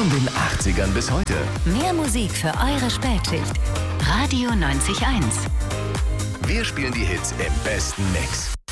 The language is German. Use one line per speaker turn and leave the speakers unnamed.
Von den 80ern bis heute.
Mehr Musik für eure Spätschicht. Radio 90.1.
Wir spielen die Hits im besten Mix.